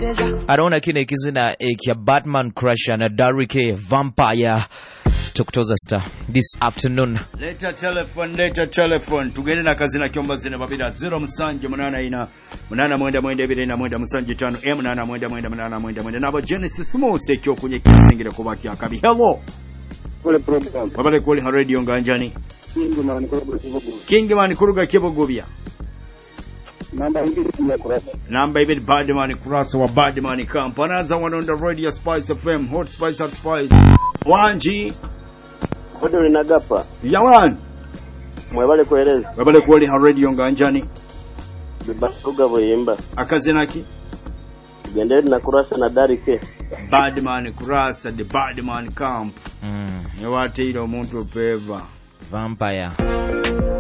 Anaona kine kizina ekya Batman Crusher na Darike Vampire tukutoza star this afternoon. Later telephone tugende na kazina kyomba zine babira 0 musanje munana ina munana mwenda ebire na mwenda musanje 5 munana mwenda nabo Genesis Mose kyo kunye kisingire kubaki akabi. Hello Kule program babale kule ha radio nganjani Kingman kuruga kibogobya namba ibiri Badman Cross wa Badman Camp. Another one on the radio Spice FM Hot Spice Hot Spice Wanji Kodo linagapa Yawan mwebale kueleza babale kule ha radio nganjani bibaruga boyimba akazinaki genderi na kurasa na Darike Badman Cross the Badman Camp yawate ilo muntu peva Vampire